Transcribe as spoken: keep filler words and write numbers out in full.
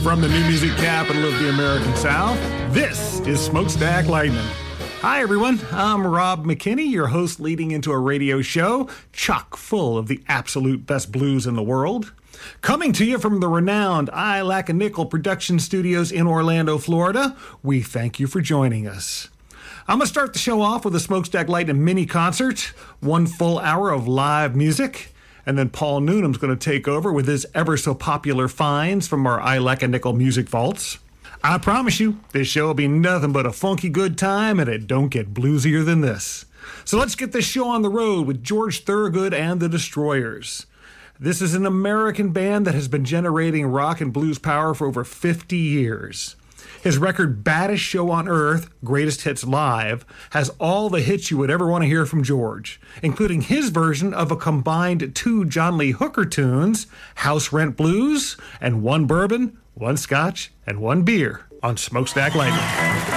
From the new music capital of the American South, this is Smokestack Lightning. Hi, everyone. I'm Rob McKinney, your host leading into a radio show chock full of the absolute best blues in the world. Coming to you from the renowned I Lack a Nickel production studios in Orlando, Florida, we thank you for joining us. I'm going to start the show off with a Smokestack Lightning mini concert, one full hour of live music, and then Paul Noonan's going to take over with his ever so popular finds from our I Lack a Nickel music vaults. I promise you, this show will be nothing but a funky good time, and it don't get bluesier than this. So let's get this show on the road with George Thorogood and the Destroyers. This is an American band that has been generating rock and blues power for over fifty years. His record Baddest Show on Earth, Greatest Hits Live, has all the hits you would ever want to hear from George, including his version of a combined two John Lee Hooker tunes, House Rent Blues, and one bourbon, one scotch, and one beer on Smokestack Lightning.